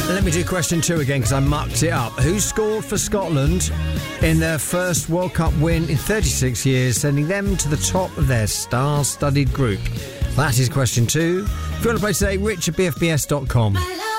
Let me do question 2 again because I mucked it up. Who scored for Scotland in their first World Cup win in 36 years, sending them to the top of their star-studded group? That is question 2. If you want to play today, rich at bfbs.com.